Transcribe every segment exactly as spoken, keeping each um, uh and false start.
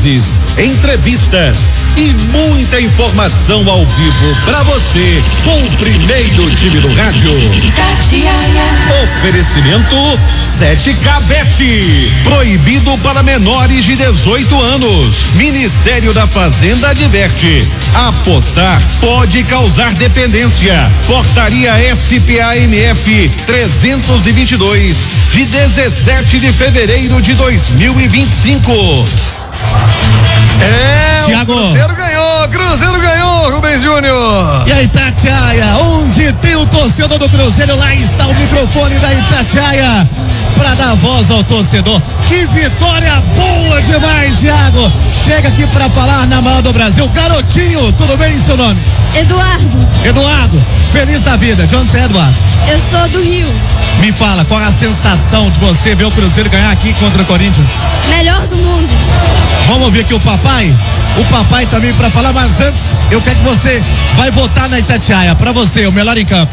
análises, entrevistas e muita informação ao vivo para você com o primeiro time do rádio. Itatiaia. Oferecimento sete K Bet. Proibido para menores de dezoito anos. Ministério da Fazenda adverte: apostar pode causar dependência. Portaria S P A M F trezentos e vinte e dois de dezessete de fevereiro de dois mil e vinte e cinco. É, Thiago. O Cruzeiro ganhou, Cruzeiro ganhou, Rubens Júnior. E a Itatiaia, onde tem o torcedor do Cruzeiro, lá está o microfone da Itatiaia para dar voz ao torcedor. Que vitória boa demais, Thiago. Chega aqui para falar na maior do Brasil. Garotinho, tudo bem, seu nome? Eduardo. Eduardo, feliz da vida. De onde você é, Eduardo? Eu sou do Rio. Me fala, qual é a sensação de você ver o Cruzeiro ganhar aqui contra o Corinthians? Melhor do mundo. Vamos ouvir aqui o papai, o papai também para falar, mas antes eu quero que você vai votar na Itatiaia. Para você, o melhor em campo.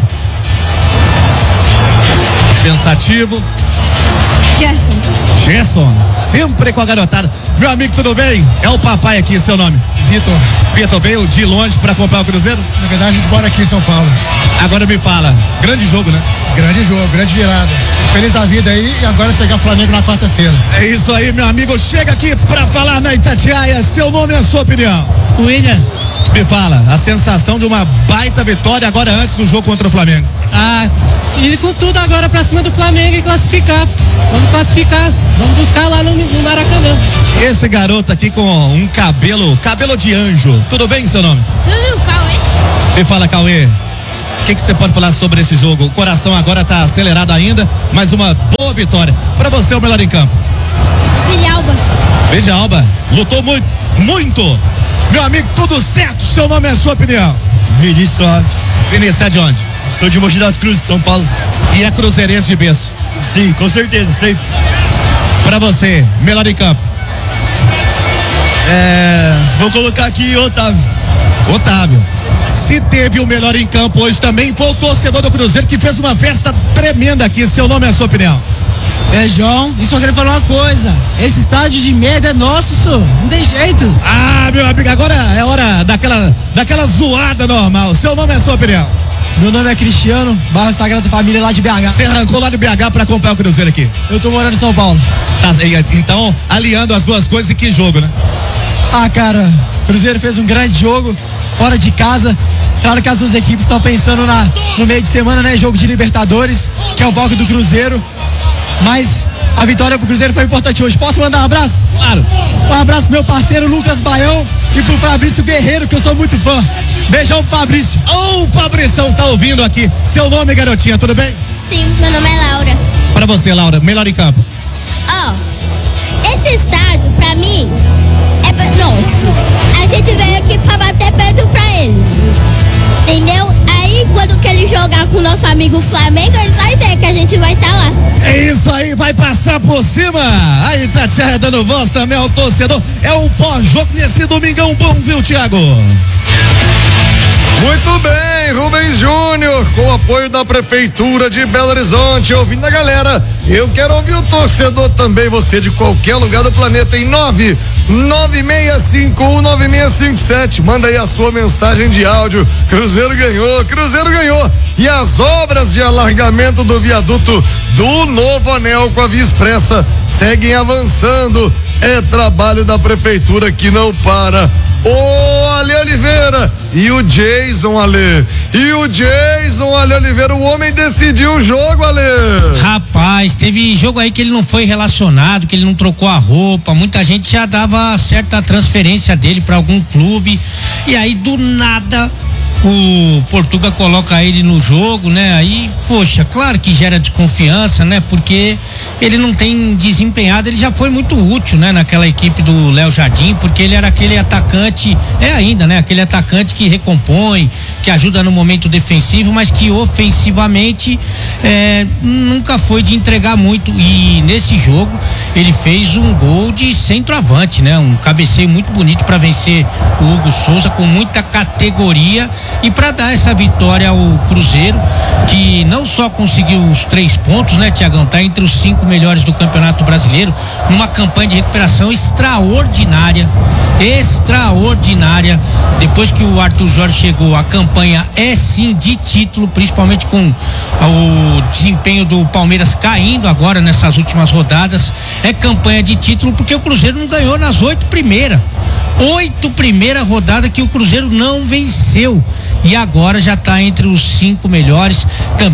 Pensativo. Gerson. Gerson, sempre com a garotada. Meu amigo, tudo bem? É o papai aqui, seu nome? Vitor. Vitor, veio de longe para acompanhar o Cruzeiro? Na verdade, a gente mora aqui em São Paulo. Agora me fala, grande jogo, né? Grande jogo, grande virada. Feliz da vida aí e agora pegar o Flamengo na quarta-feira. É isso aí, meu amigo. Chega aqui para falar na Itatiaia. Seu nome e a sua opinião. William. Me fala, a sensação de uma baita vitória agora antes do jogo contra o Flamengo. Ah, e com tudo agora pra cima do Flamengo e classificar. Vamos classificar, vamos buscar lá no, no Maracanã. Esse garoto aqui com um cabelo, cabelo de anjo. Tudo bem, seu nome? Tudo, Cauê. Me fala, Cauê. O que que você pode falar sobre esse jogo? O coração agora tá acelerado ainda, mas uma boa vitória. Pra você, o melhor em campo. Vilhalba. Vilhalba, lutou muito, muito. Meu amigo, tudo certo? Seu nome e a sua opinião? Vinícius Soares. Vinícius, é de onde? Sou de Mogi das Cruzes, São Paulo. E é cruzeirense de berço? Sim, com certeza, sempre. Pra você, melhor em campo. É, vou colocar aqui Otávio. Otávio. Se teve o melhor em campo hoje também, foi o torcedor do Cruzeiro que fez uma festa tremenda aqui. Seu nome e a sua opinião? É, João, e só queria falar uma coisa: esse estádio de merda é nosso, senhor. Não tem jeito. Ah, meu amigo, agora é hora daquela, daquela zoada normal. Seu nome e a sua opinião? Meu nome é Cristiano, bairro Sagrada Família, lá de B H. Você arrancou lá de B H pra acompanhar o Cruzeiro aqui? Eu tô morando em São Paulo. Tá, então, aliando as duas coisas, e que jogo, né? Ah, cara, o Cruzeiro fez um grande jogo, fora de casa. Claro que as duas equipes estão pensando na, no meio de semana, né? Jogo de Libertadores, que é o foco do Cruzeiro. Mas a vitória pro Cruzeiro foi importante hoje. Posso mandar um abraço? Claro. Um abraço pro meu parceiro Lucas Baião e pro Fabrício Guerreiro, que eu sou muito fã. Beijão pro Fabrício. Ô, oh, o Fabrição tá ouvindo aqui. Seu nome, garotinha, tudo bem? Sim, meu nome é Laura. Pra você, Laura, melhor em campo. Ó, oh, esse estádio, pra mim, é nosso. A gente veio aqui pra bater peito pra eles. Entendeu? Aí, quando que ele jogar com o nosso amigo Flamengo, eles vão ver que a gente vai estar tá lá. É isso aí, vai passar por cima. A Itatiaia dando voz também ao torcedor. É um pós-jogo nesse domingão bom, viu, Thiago? Muito bem, Rubens Júnior, com o apoio da Prefeitura de Belo Horizonte, ouvindo a galera. Eu quero ouvir o torcedor também, você de qualquer lugar do planeta, em nove nove seis cinco um nove seis cinco sete. Manda aí a sua mensagem de áudio. Cruzeiro ganhou, Cruzeiro ganhou. E as obras de alargamento do viaduto do Novo Anel com a Via Expressa seguem avançando. É trabalho da Prefeitura que não para. Ô, Ale Oliveira e o Jason, Ale. E o Jason, Ale Oliveira, o homem decidiu o jogo, Ale. Rapaz, teve jogo aí que ele não foi relacionado, que ele não trocou a roupa. Muita gente já dava certa transferência dele pra algum clube. E aí, do nada, o Portuga coloca ele no jogo, né? Aí, poxa, claro que gera desconfiança, né? Porque ele não tem desempenhado, ele já foi muito útil, né? Naquela equipe do Léo Jardim, porque ele era aquele atacante, é ainda, né? Aquele atacante que recompõe, que ajuda no momento defensivo, mas que ofensivamente é, nunca foi de entregar muito. E nesse jogo ele fez um gol de centroavante, né? Um cabeceio muito bonito para vencer o Hugo Souza com muita categoria. e para dar essa vitória ao Cruzeiro, que não só conseguiu os três pontos, né, Tiagão? Tá entre os cinco melhores do Campeonato Brasileiro, numa campanha de recuperação extraordinária, extraordinária. Depois que o Arthur Jorge chegou, a campanha é sim de título, principalmente com o desempenho do Palmeiras caindo agora nessas últimas rodadas. É campanha de título porque o Cruzeiro não ganhou nas oito primeiras. Oito primeira rodada que o Cruzeiro não venceu. E agora já está entre os cinco melhores.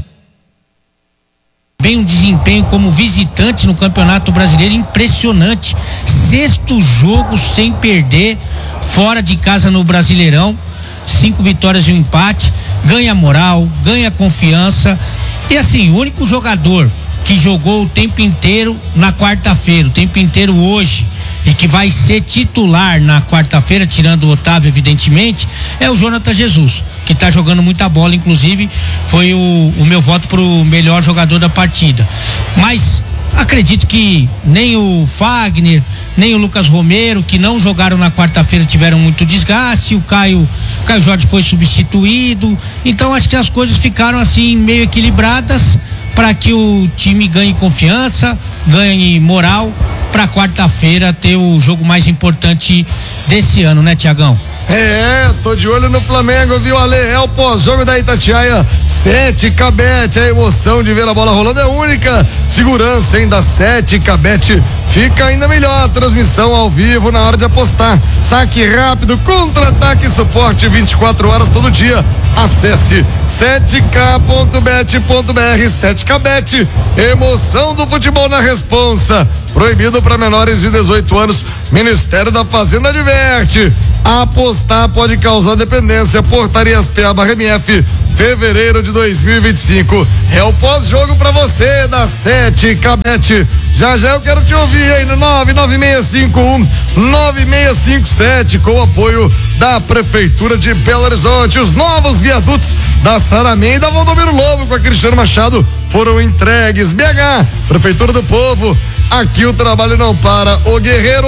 Também um desempenho como visitante no Campeonato Brasileiro impressionante. Sexto jogo sem perder fora de casa no Brasileirão. Cinco vitórias e um empate. Ganha moral, ganha confiança. E assim, o único jogador que jogou o tempo inteiro na quarta-feira, o tempo inteiro hoje, e que vai ser titular na quarta-feira, tirando o Otávio, evidentemente, é o Jonathan Jesus, que tá jogando muita bola, inclusive foi o, o meu voto pro melhor jogador da partida. Mas acredito que nem o Fagner, nem o Lucas Romero, que não jogaram na quarta-feira, tiveram muito desgaste. O Caio, Caio Jorge foi substituído, então acho que as coisas ficaram assim meio equilibradas para que o time ganhe confiança, ganhe moral para quarta-feira ter o jogo mais importante desse ano, né, Tiagão? É, tô de olho no Flamengo, viu, Ale? É o pós-jogo da Itatiaia, sete Cabete, a emoção de ver a bola rolando é única, segurança ainda sete Cabete, fica ainda melhor, transmissão ao vivo na hora de apostar, saque rápido, contra-ataque e suporte vinte e quatro horas todo dia, acesse sete k ponto bet ponto b r, sete Cabete, emoção do futebol na responsa, proibido para menores de dezoito anos, Ministério da Fazenda adverte, apostar pode causar dependência, portarias P A barra M F, fevereiro de dois mil e vinte e cinco, é o pós-jogo pra você da sete Cabete, já já eu quero te ouvir aí no nove nove seis cinco um nove seis cinco sete, com o apoio da Prefeitura de Belo Horizonte. Os novos viadutos da Saramém e da Valdomiro Lobo com a Cristiano Machado foram entregues. B H, Prefeitura do Povo, aqui o trabalho não para. O Guerreiro,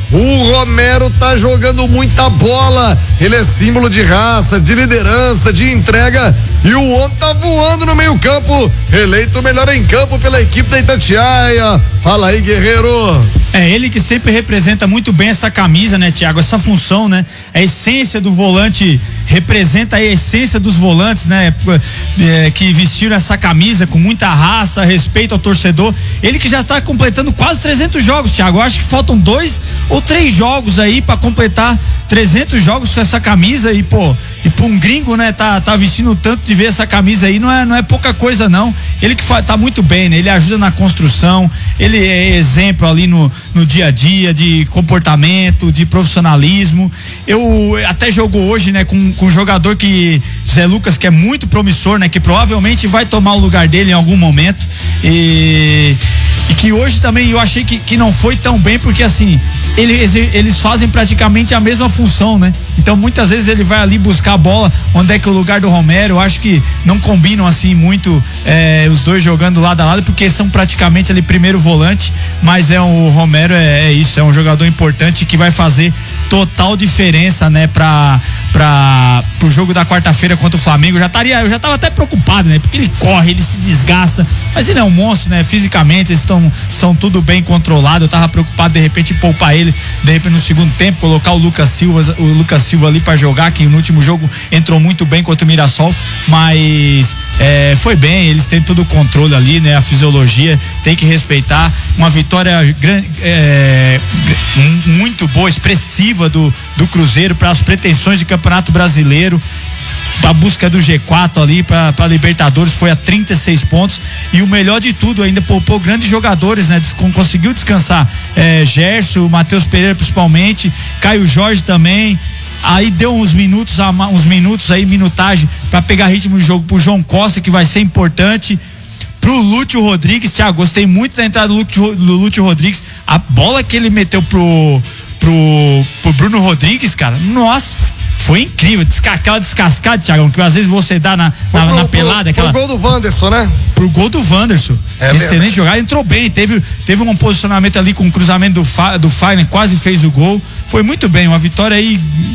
o Romero tá jogando muita bola, ele é símbolo de raça, de liderança, de entrega, e o homem tá voando no meio campo, eleito o melhor em campo pela equipe da Itatiaia. Fala aí, Guerreiro. É ele que sempre representa muito bem essa camisa, né, Thiago? Essa função, né? A essência do volante representa a essência dos volantes, né? É, que vestiram essa camisa com muita raça, respeito ao torcedor. Ele que já está completando quase trezentos jogos, Thiago. Eu acho que faltam dois ou três jogos aí para completar trezentos jogos com essa camisa e, pô, e pra um gringo, né, tá, tá vestindo tanto de ver essa camisa aí, não é, não é pouca coisa, não. Ele que tá muito bem, né? Ele ajuda na construção, ele é exemplo ali no, no dia a dia de comportamento, de profissionalismo. Eu até jogou hoje, né, com, com um jogador que, Zé Lucas, que é muito promissor, né, que provavelmente vai tomar o lugar dele em algum momento, e, e que hoje também eu achei que, que não foi tão bem, porque assim, eles, eles fazem praticamente a mesma função, né? Então muitas vezes ele vai ali buscar a bola, onde é que é o lugar do Romero. Eu acho que não combinam assim muito é, os dois jogando lado a lado, porque são praticamente ali primeiro volante, mas é o Romero é, é isso, é um jogador importante que vai fazer total diferença, né, para para pro jogo da quarta-feira contra o Flamengo. Eu já estaria, eu já tava até preocupado, né, porque ele corre, ele se desgasta, mas ele é um monstro, né, fisicamente eles estão são tudo bem controlado. Eu tava preocupado de repente poupar ele, de repente no segundo tempo colocar o Lucas Silva, o Lucas Silva ali para jogar, que no último jogo entrou muito bem contra o Mirassol, mas é, foi bem, eles têm todo o controle ali, né, a fisiologia tem que respeitar. Uma vitória é, muito boa, expressiva do, do Cruzeiro para as pretensões de Campeonato Brasileiro, a busca do G quatro ali para Libertadores, foi a trinta e seis pontos, e o melhor de tudo, ainda poupou grandes jogadores, né? Des, conseguiu descansar é, Gerson, Matheus Pereira principalmente, Caio Jorge também. Aí deu uns minutos, uns minutos aí, minutagem para pegar ritmo de jogo pro João Costa, que vai ser importante. Pro Lúcio Rodrigues, Thiago, gostei muito da entrada do Lúcio, do Lúcio Rodrigues. A bola que ele meteu pro, pro, pro Bruno Rodrigues, cara, nossa, foi incrível. Desca, aquela descascada, Thiago, que às vezes você dá na, na, pro, na pelada. Pro, aquela, pro gol do Wanderson, né? Pro gol do Wanderson. É excelente mesmo. Jogada, entrou bem. Teve, teve um posicionamento ali com o cruzamento do, Fa, do Fagner, quase fez o gol. Foi muito bem, uma vitória aí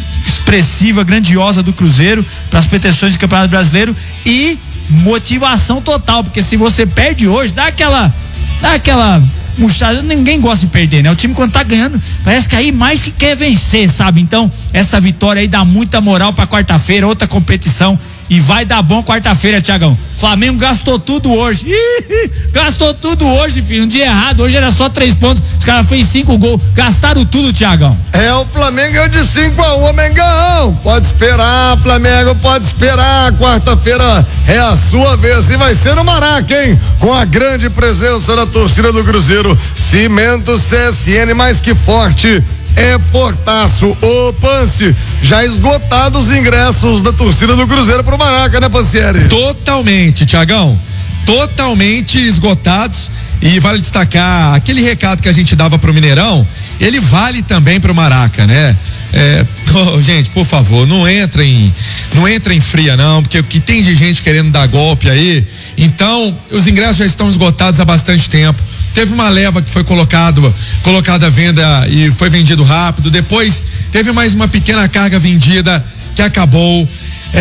expressiva, grandiosa do Cruzeiro para as pretensões do Campeonato Brasileiro e motivação total, porque se você perde hoje, dá aquela dá aquela murchada, ninguém gosta de perder, né? O time quando tá ganhando, parece que aí mais que quer vencer, sabe? Então, essa vitória aí dá muita moral pra quarta-feira, outra competição, e vai dar bom quarta-feira, Tiagão. Flamengo gastou tudo hoje. Ih, gastou tudo hoje, filho. Um dia errado, hoje era só três pontos, os caras fez cinco gols, gastaram tudo, Tiagão. É, o Flamengo é de cinco a um, Mengão. Pode esperar, Flamengo, pode esperar. Quarta-feira é a sua vez e vai ser no Maraca, hein? Com a grande presença da torcida do Cruzeiro. Cimento C S N mais que forte. É fortaço. Ô, Pance, já esgotados os ingressos da torcida do Cruzeiro pro Maraca, né, Pancieri? Totalmente, Tiagão. Totalmente esgotados. E vale destacar aquele recado que a gente dava pro Mineirão, ele vale também pro Maraca, né? É, oh, gente, por favor, não entrem, não entrem fria não, porque o que tem de gente querendo dar golpe aí, então os ingressos já estão esgotados há bastante tempo. Teve uma leva que foi colocado, colocada à venda e foi vendido rápido. Depois teve mais uma pequena carga vendida que acabou.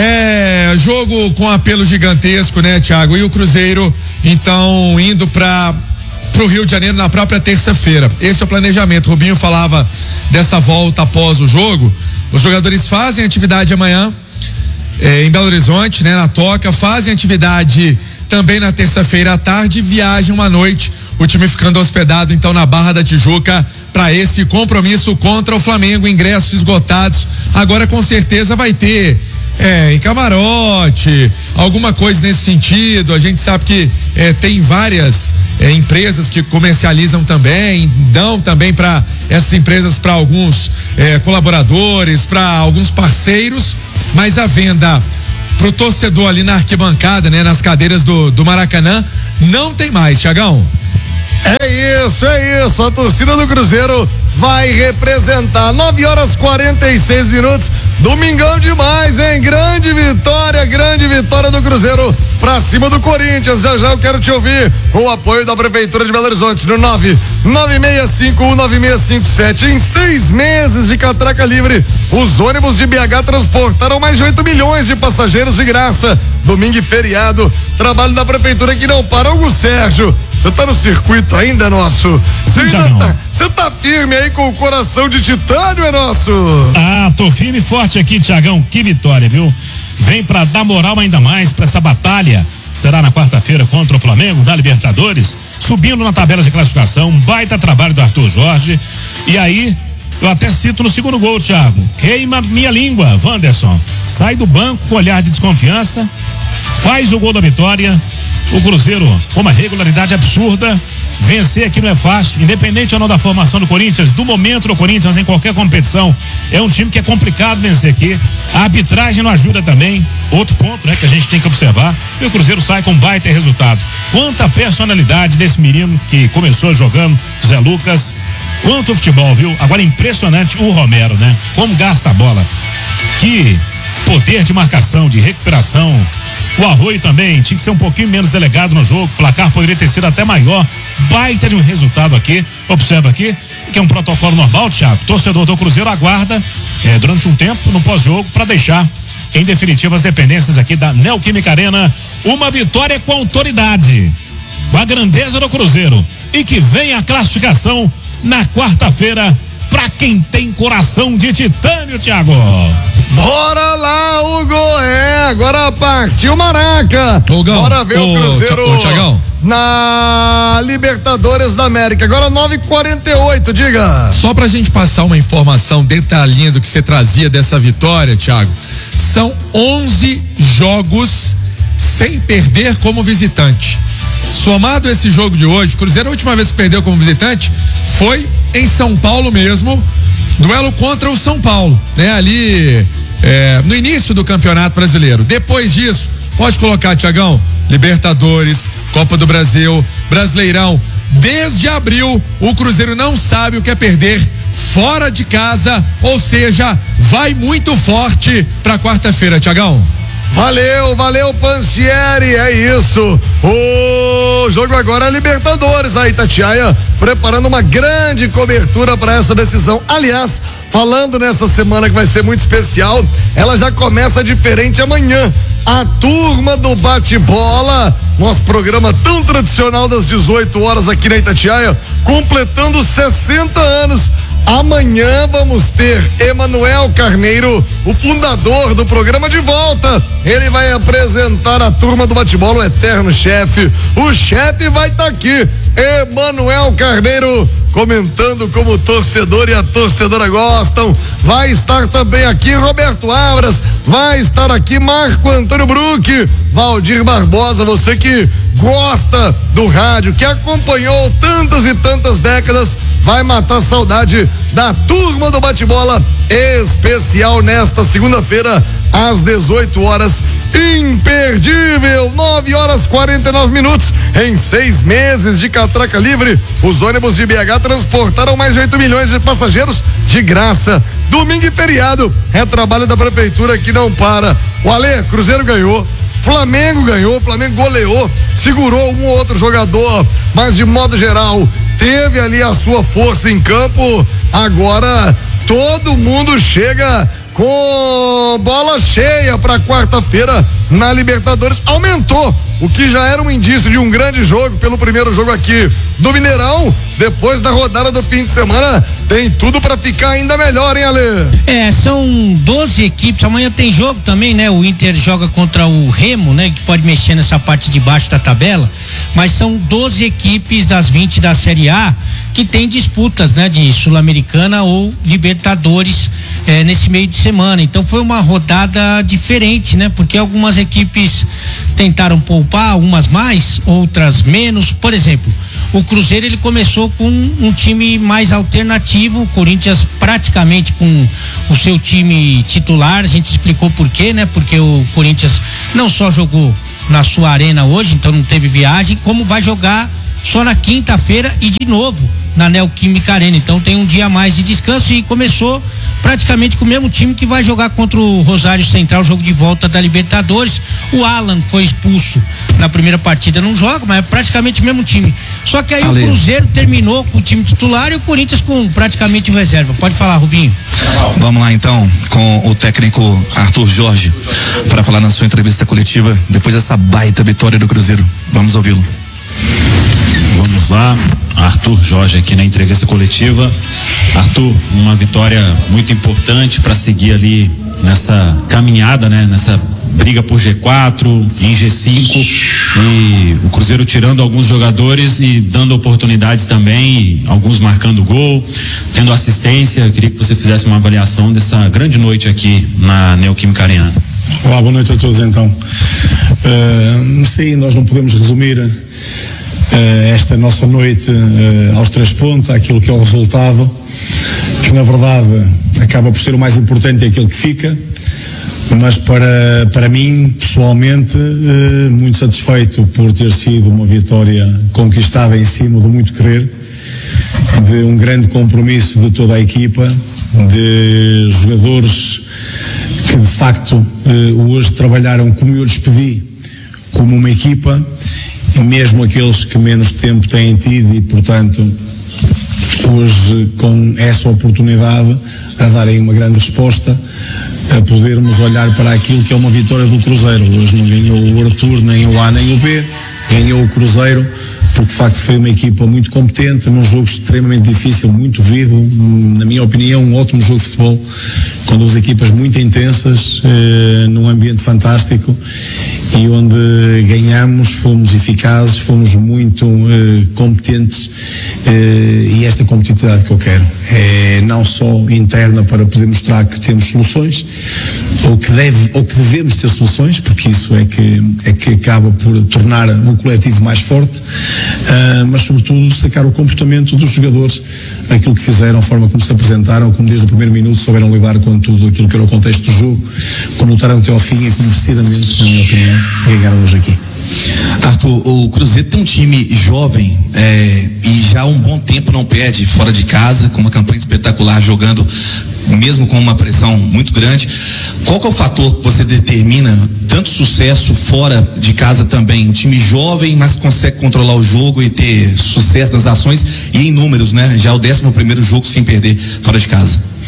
É jogo com apelo gigantesco, né, Thiago? E o Cruzeiro, então, indo para pro Rio de Janeiro na própria terça-feira. Esse é o planejamento. Rubinho falava dessa volta após o jogo. Os jogadores fazem atividade amanhã eh, em Belo Horizonte, né, na Toca, fazem atividade também na terça-feira à tarde, viajam à noite. O time ficando hospedado então na Barra da Tijuca para esse compromisso contra o Flamengo. Ingressos esgotados. Agora com certeza vai ter É, em camarote, alguma coisa nesse sentido. A gente sabe que é, tem várias é, empresas que comercializam também, dão também para essas empresas, para alguns é, colaboradores, para alguns parceiros, mas a venda pro torcedor ali na arquibancada, né, nas cadeiras do, do Maracanã, não tem mais, Thiagão. É isso, é isso. A torcida do Cruzeiro vai representar. nove horas e quarenta e seis minutos. Domingão demais, hein? Grande vitória, grande vitória do Cruzeiro pra cima do Corinthians. Já já eu quero te ouvir com o apoio da Prefeitura de Belo Horizonte no nove nove seis cinco um nove seis cinco sete. Em seis meses de catraca livre, os ônibus de B H transportaram mais de oito milhões de passageiros de graça. Domingo e feriado, trabalho da Prefeitura que não para. Hugo Sérgio, você tá no circuito ainda, nosso? Você ainda tá, você tá firme aí com o coração de titânio, é nosso? Ah, tô firme e forte aqui, Tiagão. Que vitória, viu? Vem pra dar moral ainda mais pra essa batalha. Será na quarta-feira contra o Flamengo da Libertadores, subindo na tabela de classificação. Um baita trabalho do Arthur Jorge. E aí, eu até cito no segundo gol, Thiago. Queima minha língua, Wanderson. Sai do banco com olhar de desconfiança, faz o gol da vitória. O Cruzeiro com uma regularidade absurda. Vencer aqui não é fácil, independente ou não da formação do Corinthians, do momento do Corinthians em qualquer competição, é um time que é complicado vencer aqui. A arbitragem não ajuda também, outro ponto, né, que a gente tem que observar. E o Cruzeiro sai com um baita resultado. Quanta personalidade desse menino que começou jogando, Zé Lucas. Quanto futebol, viu? Agora impressionante o Romero, né? Como gasta a bola. Que poder de marcação, de recuperação. O Arroio também tinha que ser um pouquinho menos delegado no jogo, o placar poderia ter sido até maior. Baita de um resultado aqui, observa aqui, que é um protocolo normal, Thiago. Torcedor do Cruzeiro aguarda eh, durante um tempo no pós-jogo para deixar em definitivo as dependências aqui da Neoquímica Arena. Uma vitória com autoridade, com a grandeza do Cruzeiro, e que vem a classificação na quarta-feira pra quem tem coração de titânio, Thiago. Bora lá, Hugo. É, agora partiu Maraca. Hugão, bora ver o, o Cruzeiro ô, Thiagão, na Libertadores da América. Agora nove e quarenta e oito, diga. Só pra gente passar uma informação detalhinha do que você trazia dessa vitória, Thiago. São onze jogos sem perder como visitante. Somado esse jogo de hoje, Cruzeiro, a última vez que perdeu como visitante foi em São Paulo mesmo, duelo contra o São Paulo, né? Ali é, no início do Campeonato Brasileiro. Depois disso, pode colocar, Thiagão, Libertadores, Copa do Brasil, Brasileirão. Desde abril, o Cruzeiro não sabe o que é perder fora de casa, ou seja, vai muito forte pra quarta-feira, Thiagão. Valeu, valeu, Pancieri, é isso. O jogo agora é Libertadores. A Itatiaia preparando uma grande cobertura para essa decisão. Aliás, Falando nessa semana que vai ser muito especial, ela já começa diferente amanhã. A turma do bate-bola, nosso programa tão tradicional das dezoito horas aqui na Itatiaia, completando sessenta anos. Amanhã vamos ter Emanuel Carneiro, o fundador do programa, de volta. Ele vai apresentar a turma do bate-bola, o eterno chefe. O chefe vai estar tá aqui, Emanuel Carneiro, comentando como o torcedor e a torcedora gostam. Vai estar também aqui Roberto Abras, vai estar aqui Marco Antônio Bruck, Valdir Barbosa, você que gosta do rádio, que acompanhou tantas e tantas décadas, vai matar saudade da turma do bate-bola especial nesta segunda-feira às dezoito horas. Imperdível, nove horas quarenta e nove minutos. Em seis meses de catraca livre, os ônibus de B H transportaram mais de oito milhões de passageiros de graça. Domingo e feriado é trabalho da prefeitura que não para. O Alê, Cruzeiro ganhou, Flamengo ganhou, Flamengo goleou, segurou um ou outro jogador, mas de modo geral teve ali a sua força em campo. Agora todo mundo chega com bola cheia para quarta-feira na Libertadores. Aumentou, o que já era um indício de um grande jogo pelo primeiro jogo aqui do Mineirão. Depois da rodada do fim de semana, tem tudo para ficar ainda melhor, hein, Ale? É, são doze equipes. Amanhã tem jogo também, né? O Inter joga contra o Remo, né? Que pode mexer nessa parte de baixo da tabela. Mas são doze equipes das vinte da Série A que tem disputas, né? De Sul-Americana ou Libertadores é, nesse meio de semana. Então foi uma rodada diferente, né? Porque algumas equipes tentaram poupar, umas mais, outras menos. Por exemplo, o Cruzeiro, ele começou com um time mais alternativo, o Corinthians praticamente com o seu time titular. A gente explicou por quê, né? Porque o Corinthians não só jogou na sua arena hoje, então não teve viagem, como vai jogar só na quinta-feira e de novo na Neoquímica Arena. Então tem um dia a mais de descanso e começou praticamente com o mesmo time que vai jogar contra o Rosário Central, jogo de volta da Libertadores. O Alan foi expulso na primeira partida, não joga, mas é praticamente o mesmo time. Só que aí Ale. O Cruzeiro terminou com o time titular e o Corinthians com praticamente o reserva. Pode falar, Rubinho. Vamos lá então com o técnico Arthur Jorge para falar na sua entrevista coletiva depois dessa baita vitória do Cruzeiro. Vamos ouvi-lo. Vamos lá, Arthur Jorge aqui na entrevista coletiva. Arthur, uma vitória muito importante para seguir ali nessa caminhada, né? Nessa briga por G quatro, em G cinco, e o Cruzeiro tirando alguns jogadores e dando oportunidades também, alguns marcando gol, tendo assistência. Eu queria que você fizesse uma avaliação dessa grande noite aqui na Neoquímica Arena. Olá, boa noite a todos então. Uh, sim, nós não podemos resumir uh, esta nossa noite uh, aos três pontos, àquilo que é o resultado, que na verdade acaba por ser o mais importante e aquilo que fica, mas para, para mim, pessoalmente, uh, muito satisfeito por ter sido uma vitória conquistada em cima do muito querer, de um grande compromisso de toda a equipa, de jogadores que de facto uh, hoje trabalharam como eu lhes pedi, como uma equipa, e mesmo aqueles que menos tempo têm tido e portanto hoje com essa oportunidade a darem uma grande resposta, a podermos olhar para aquilo que é uma vitória do Cruzeiro. Hoje não ganhou o Arthur, nem o A nem o B, ganhou o Cruzeiro, porque de facto foi uma equipa muito competente, num jogo extremamente difícil, muito vivo, na minha opinião um ótimo jogo de futebol, com duas equipas muito intensas, eh, num ambiente fantástico, e onde ganhamos, fomos eficazes, fomos muito eh, competentes, eh, e esta competitividade que eu quero é não só interna para poder mostrar que temos soluções, ou que, deve, ou que devemos ter soluções, porque isso é que, é que acaba por tornar o coletivo mais forte, uh, mas sobretudo destacar o comportamento dos jogadores, aquilo que fizeram, a forma como se apresentaram, como desde o primeiro minuto souberam lidar com tudo aquilo que era o contexto do jogo, como lutaram até ao fim e como merecidamente, na minha opinião, ganharam hoje aqui. Arthur, o Cruzeiro tem um time jovem é, e já há um bom tempo não perde fora de casa, com uma campanha espetacular, jogando mesmo com uma pressão muito grande. Qual que é o fator que você determina tanto sucesso fora de casa também? Um time jovem, mas consegue controlar o jogo e ter sucesso nas ações e em números, né? Já é o décimo primeiro jogo sem perder fora de casa.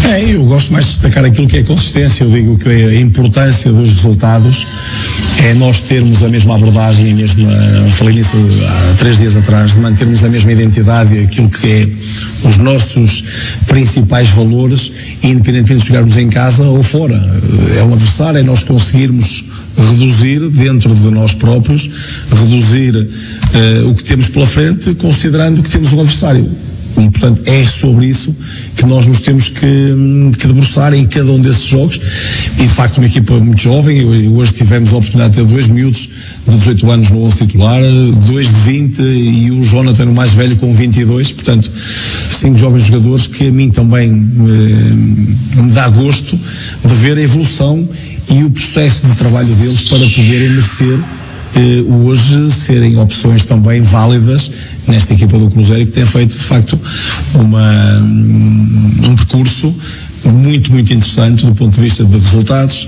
É, eu gosto mais de destacar aquilo que é consistência. Eu digo que a importância dos resultados é nós termos a mesma abordagem, a mesma, falei nisso há três dias atrás, de mantermos a mesma identidade, aquilo que é os nossos principais valores, independentemente de jogarmos em casa ou fora. É um adversário, é nós conseguirmos reduzir dentro de nós próprios, reduzir uh, o que temos pela frente, considerando que temos um adversário. E, portanto, é sobre isso que nós nos temos que, que debruçar em cada um desses jogos. E, de facto, uma equipa muito jovem. Eu, hoje tivemos a oportunidade de ter dois miúdos de dezoito anos no onze titular, dois de vinte e o Jonathan, o mais velho, com vinte e dois. Portanto, cinco jovens jogadores que a mim também me, me dá gosto de ver a evolução e o processo de trabalho deles para poderem merecer eh, hoje serem opções também válidas nesta equipa do Cruzeiro, que tem feito de facto uma, um percurso muito, muito interessante do ponto de vista de resultados,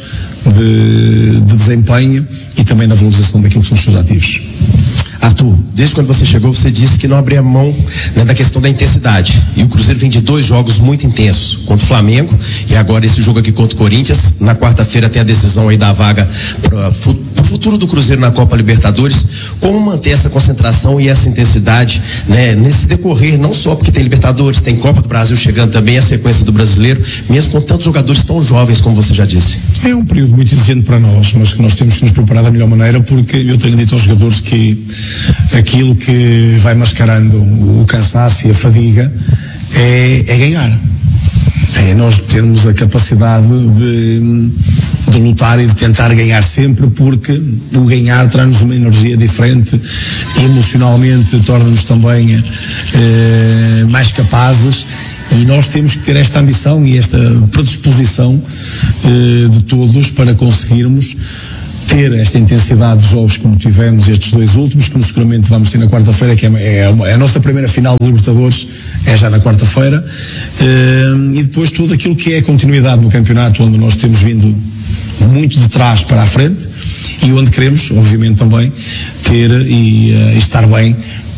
de, de desempenho e também da valorização daquilo que são os seus ativos. Arthur, desde quando você chegou, você disse que não abria mão, né, da questão da intensidade. E o Cruzeiro vem de dois jogos muito intensos, contra o Flamengo e agora esse jogo aqui contra o Corinthians. Na quarta-feira tem a decisão aí da vaga para o futuro do Cruzeiro na Copa Libertadores. Como manter essa concentração e essa intensidade, né, nesse decorrer, não só porque tem Libertadores, tem Copa do Brasil chegando também, a sequência do Brasileiro, mesmo com tantos jogadores tão jovens, como você já disse? É um período muito exigente para nós, mas que nós temos que nos preparar da melhor maneira, porque eu tenho dito aos jogadores que aquilo que vai mascarando o cansaço e a fadiga é, é ganhar. É nós termos a capacidade de, de lutar e de tentar ganhar sempre, porque o ganhar traz-nos uma energia diferente, emocionalmente torna-nos também eh, mais capazes, e nós temos que ter esta ambição e esta predisposição eh, de todos para conseguirmos ter esta intensidade de jogos como tivemos estes dois últimos, como seguramente vamos ter na quarta-feira, que é, é, uma, é a nossa primeira final de Libertadores, é já na quarta-feira, uh, e depois tudo aquilo que é a continuidade no campeonato, onde nós temos vindo muito de trás para a frente e onde queremos, obviamente, também ter e uh, estar bem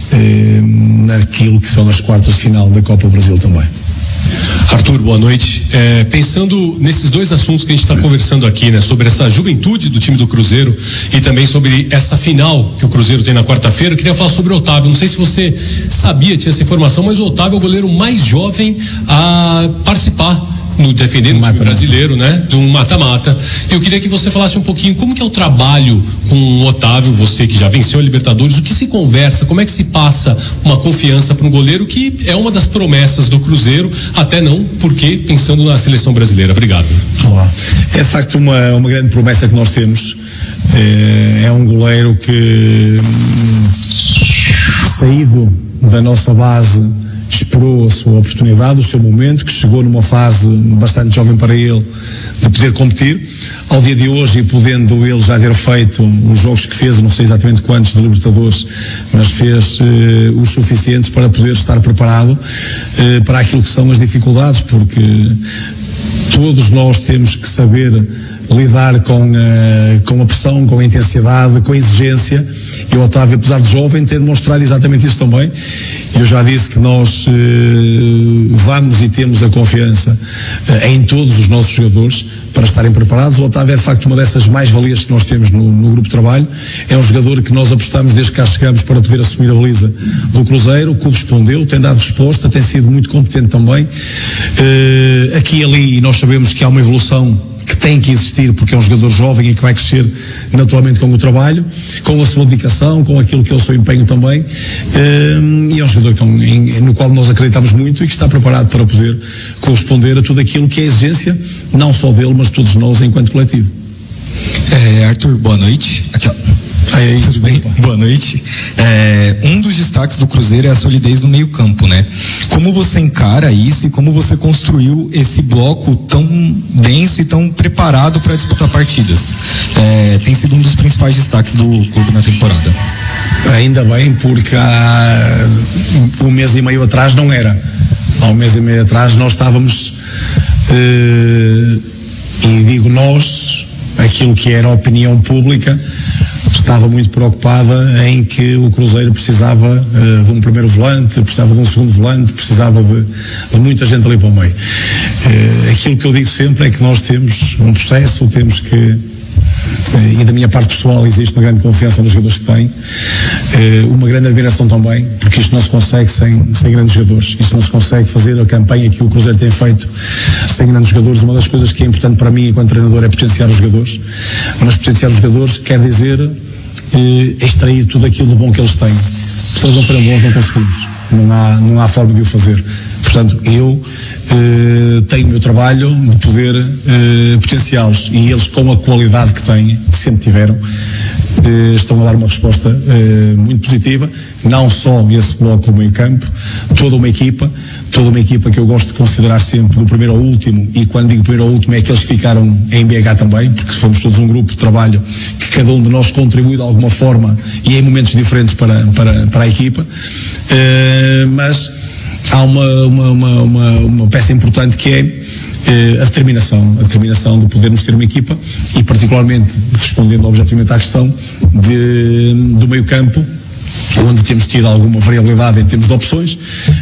uh, naquilo que são as quartas de final da Copa do Brasil também. Arthur, boa noite. É, pensando nesses dois assuntos que a gente está conversando aqui, né, sobre essa juventude do time do Cruzeiro e também sobre essa final que o Cruzeiro tem na quarta-feira, eu queria falar sobre o Otávio. Não sei se você sabia, tinha essa informação, mas o Otávio é o goleiro mais jovem a participar no defendendo o time brasileiro, né? De um mata-mata. Eu queria que você falasse um pouquinho como que é o trabalho com o Otávio, você que já venceu a Libertadores, o que se conversa, como é que se passa uma confiança para um goleiro que é uma das promessas do Cruzeiro, até não, porque pensando na seleção brasileira. Obrigado. Olá. É de facto uma, uma grande promessa que nós temos. É, é um goleiro que, saído da nossa base, esperou a sua oportunidade, o seu momento, que chegou numa fase bastante jovem para ele de poder competir. Ao dia de hoje, e podendo ele já ter feito os jogos que fez, não sei exatamente quantos de Libertadores, mas fez eh, os suficientes para poder estar preparado eh, para aquilo que são as dificuldades, porque todos nós temos que saber lidar com, uh, com a pressão, com a intensidade, com a exigência, e o Otávio, apesar de jovem, tem demonstrado exatamente isso também. Eu já disse que nós uh, vamos e temos a confiança uh, em todos os nossos jogadores para estarem preparados. O Otávio é de facto uma dessas mais-valias que nós temos no, no grupo de trabalho. É um jogador que nós apostamos desde que cá chegamos para poder assumir a baliza do Cruzeiro, correspondeu, tem dado resposta, tem sido muito competente também. Uh, aqui e ali, e nós sabemos que há uma evolução que tem que existir, porque é um jogador jovem e que vai crescer naturalmente com o trabalho, com a sua dedicação, com aquilo que é o seu empenho também, um, e é um jogador com, em, no qual nós acreditamos muito e que está preparado para poder corresponder a tudo aquilo que é a exigência, não só dele, mas de todos nós enquanto coletivo. É, Arthur, boa noite. Aqui, ó. Aí, aí, tudo bem? Boa noite. É, um dos destaques do Cruzeiro é a solidez no meio-campo, né? Como você encara isso e como você construiu esse bloco tão denso e tão preparado para disputar partidas? É, tem sido um dos principais destaques do clube na temporada. Ainda bem, porque há um mês e meio atrás não era. Há um mês e meio atrás nós estávamos, uh, e digo nós, aquilo que era a opinião pública, estava muito preocupada em que o Cruzeiro precisava uh, de um primeiro volante, precisava de um segundo volante, precisava de, de muita gente ali para o meio. Uh, aquilo que eu digo sempre é que nós temos um processo, temos que, uh, e da minha parte pessoal existe uma grande confiança nos jogadores que têm, uh, uma grande admiração também, porque isto não se consegue sem, sem grandes jogadores, isto não se consegue fazer a campanha que o Cruzeiro tem feito sem grandes jogadores. Uma das coisas que é importante para mim enquanto treinador é potenciar os jogadores, mas potenciar os jogadores quer dizer uh, extrair tudo aquilo de bom que eles têm. Se eles não forem bons não conseguimos, não há, não há forma de o fazer. Portanto, eu eh, tenho o meu trabalho de poder eh, potenciá-los, e eles, com a qualidade que têm, que sempre tiveram, eh, estão a dar uma resposta eh, muito positiva. Não só esse bloco do meio campo, toda uma equipa, toda uma equipa que eu gosto de considerar sempre do primeiro ao último, e quando digo primeiro ao último é aqueles que ficaram em B H também, porque fomos todos um grupo de trabalho que cada um de nós contribui de alguma forma e em momentos diferentes para, para, para a equipa, eh, mas há uma, uma, uma, uma, uma peça importante que é eh, a determinação, a determinação de podermos ter uma equipa, e particularmente respondendo objetivamente à questão de, do meio campo, onde temos tido alguma variabilidade em termos de opções,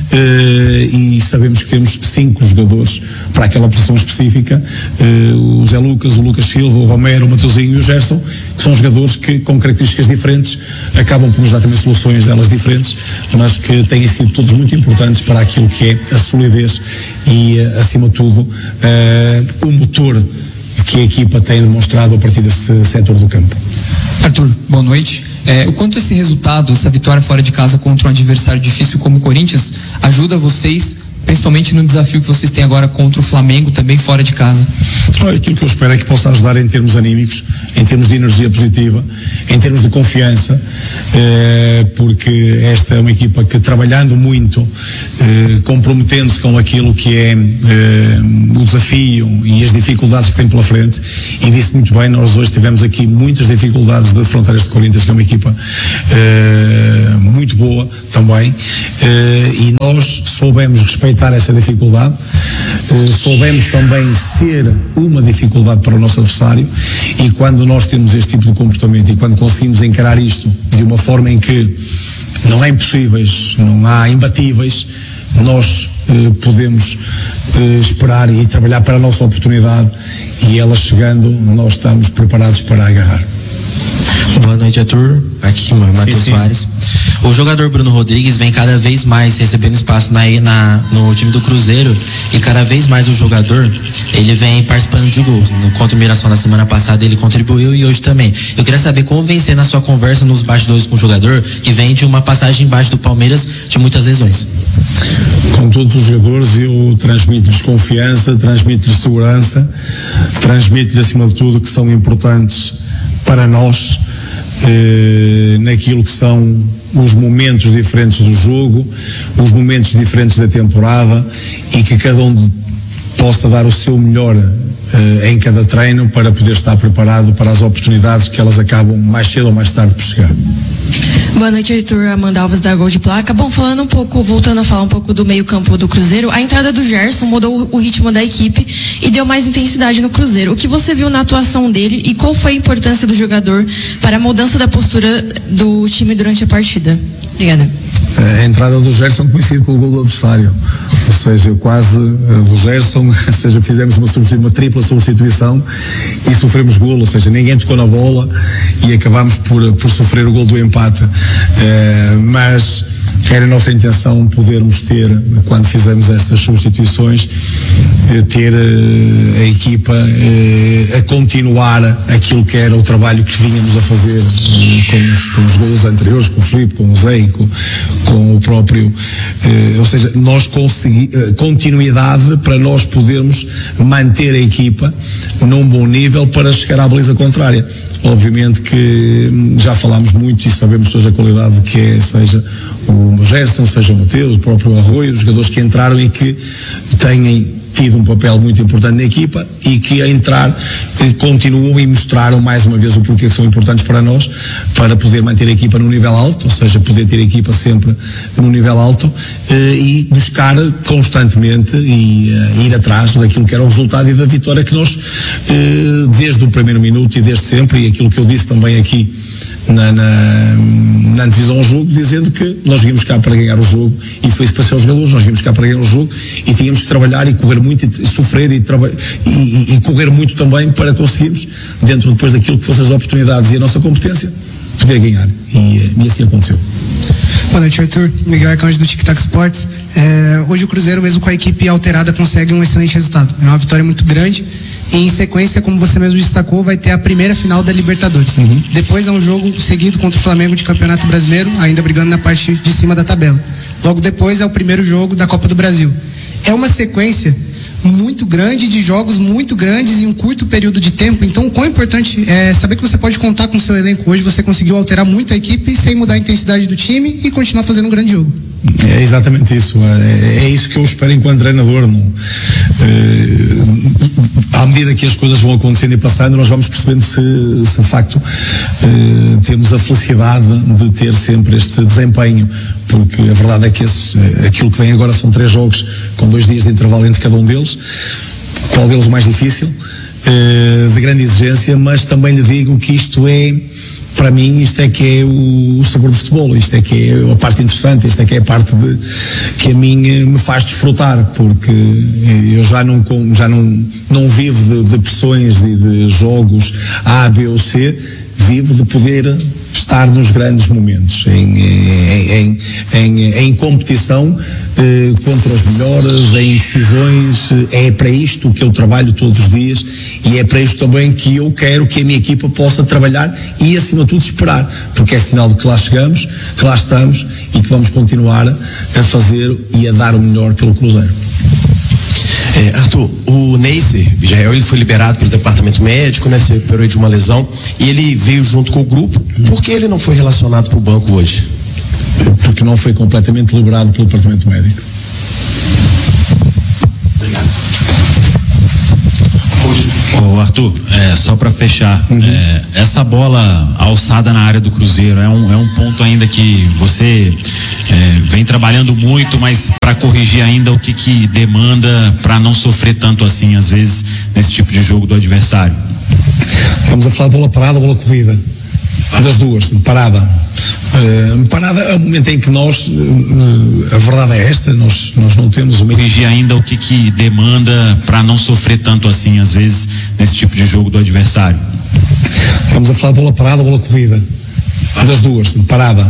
eh, e sabemos que temos cinco jogadores para aquela posição específica, eh, o Zé Lucas, o Lucas Silva, o Romero, o Mateuzinho e o Gerson, que são jogadores que, com características diferentes, acabam por nos dar também soluções elas diferentes, mas que têm sido todos muito importantes para aquilo que é a solidez e, acima de tudo, eh, o motor que a equipa tem demonstrado a partir desse setor do campo. Arthur, boa noite. É, o quanto esse resultado, essa vitória fora de casa contra um adversário difícil como o Corinthians, ajuda vocês, principalmente no desafio que vocês têm agora contra o Flamengo, também fora de casa? Olha, aquilo que eu espero é que possa ajudar em termos anímicos, em termos de energia positiva, em termos de confiança, eh, porque esta é uma equipa que, trabalhando muito, eh, comprometendo-se com aquilo que é eh, o desafio e as dificuldades que tem pela frente, e disse muito bem, nós hoje tivemos aqui muitas dificuldades de afrontar este Corinthians, que é uma equipa eh, muito boa também, eh, e nós soubemos respeitar essa dificuldade, eh, soubemos também ser uma dificuldade para o nosso adversário, e quando nós temos este tipo de comportamento e quando conseguimos encarar isto de uma forma em que não há impossíveis, não há imbatíveis, nós eh, podemos eh, esperar e trabalhar para a nossa oportunidade, e ela chegando, nós estamos preparados para agarrar. Boa noite, Arthur. Aqui, Matheus Soares. O jogador Bruno Rodrigues vem cada vez mais recebendo espaço na, na, no time do Cruzeiro, e cada vez mais o jogador, ele vem participando de gols. No contra o Mirassol na semana passada ele contribuiu, e hoje também. Eu queria saber como vencer na sua conversa nos bastidores com o jogador, que vem de uma passagem embaixo do Palmeiras de muitas lesões. Com todos os jogadores eu transmito-lhes confiança, transmito-lhes segurança, transmito-lhes acima de tudo que são importantes para nós, eh, naquilo que são os momentos diferentes do jogo, os momentos diferentes da temporada, e que cada um possa dar o seu melhor eh, em cada treino para poder estar preparado para as oportunidades que elas acabam mais cedo ou mais tarde por chegar. Boa noite, Arthur. Amanda Alves da Gol de Placa. Bom, falando um pouco, voltando a falar um pouco do meio campo do Cruzeiro, a entrada do Gerson mudou o ritmo da equipe e deu mais intensidade no Cruzeiro. O que você viu na atuação dele e qual foi a importância do jogador para a mudança da postura do time durante a partida? Obrigada. A entrada do Gerson coincide com o gol do adversário, ou seja, quase do Gerson, ou seja, fizemos uma, uma tripla substituição e sofremos gol, ou seja, ninguém tocou na bola e acabámos por, por sofrer o gol do empate, eh, mas era a nossa intenção podermos ter, quando fizemos essas substituições, ter a equipa a continuar aquilo que era o trabalho que vínhamos a fazer com os, com os gols anteriores, com o Filipe, com o Zé, com, com o próprio, ou seja, nós consegui, continuidade para nós podermos manter a equipa num bom nível para chegar à baliza contrária. Obviamente que já falámos muito e sabemos toda a qualidade que é, seja o Gerson, seja o Mateus, o próprio Arroio, os jogadores que entraram e que têm tido um papel muito importante na equipa e que a entrar continuam e mostraram mais uma vez o porquê que são importantes para nós, para poder manter a equipa no nível alto, ou seja, poder ter a equipa sempre no nível alto eh, e buscar constantemente e eh, ir atrás daquilo que era o resultado e da vitória que nós eh, desde o primeiro minuto e desde sempre, e aquilo que eu disse também aqui na, na, na antevisão ao jogo, dizendo que nós viemos cá para ganhar o jogo, e foi isso para ser os jogadores, nós viemos cá para ganhar o jogo e tínhamos que trabalhar e correr muito e, e sofrer e, e, e, e correr muito também para conseguirmos, dentro depois daquilo que fossem as oportunidades e a nossa competência, poder ganhar, e, e assim aconteceu. Boa noite, Arthur. Miguel Arcanjo do Tic Tac Sports. É, hoje o Cruzeiro, mesmo com a equipe alterada, consegue um excelente resultado. É uma vitória muito grande e, em sequência, como você mesmo destacou, vai ter a primeira final da Libertadores. Uhum. Depois é um jogo seguido contra o Flamengo de Campeonato Brasileiro, ainda brigando na parte de cima da tabela. Logo depois é o primeiro jogo da Copa do Brasil. É uma sequência muito grande, de jogos muito grandes em um curto período de tempo. Então, o quão importante é saber que você pode contar com o seu elenco. Hoje você conseguiu alterar muito a equipe sem mudar a intensidade do time e continuar fazendo um grande jogo. É exatamente isso, é, é isso que eu espero enquanto treinador. Não, é, à medida que as coisas vão acontecendo e passando, nós vamos percebendo se, se de facto é, temos a felicidade de ter sempre este desempenho, porque a verdade é que esse, aquilo que vem agora são três jogos com dois dias de intervalo entre cada um deles. Qual deles o mais difícil, é, de grande exigência, mas também lhe digo que isto é, para mim, isto é que é o, o sabor do futebol, isto é que é a parte interessante, isto é que é a parte de, que a mim me faz desfrutar, porque eu já não, já não, não vivo de, de pressões de, de jogos A, B ou C, vivo de poder estar nos grandes momentos, em, em, em, em, em competição eh, contra os melhores, em decisões. É para isto que eu trabalho todos os dias e é para isto também que eu quero que a minha equipa possa trabalhar e, acima de tudo, esperar, porque é sinal de que lá chegamos, que lá estamos e que vamos continuar a fazer e a dar o melhor pelo Cruzeiro. É, Arthur, o Neiser Vijael, ele foi liberado pelo departamento médico, né? Se recuperou de uma lesão e ele veio junto com o grupo. Por que ele não foi relacionado para o banco hoje? Porque não foi completamente liberado pelo departamento médico. Obrigado. Ô Arthur, é, só para fechar, uhum. é, essa bola alçada na área do Cruzeiro é um, é um ponto ainda que você é, vem trabalhando muito, mas para corrigir ainda o que, que demanda para não sofrer tanto assim, às vezes, nesse tipo de jogo do adversário? Estamos a falar de bola parada, bola corrida. Das duas, parada. Uh, parada é o momento em que nós, uh, a verdade é esta, nós, nós não temos o meio. Corrigir ainda o que, que demanda para não sofrer tanto assim, às vezes, nesse tipo de jogo do adversário. Estamos a falar de bola parada, bola corrida. Das duas, parada.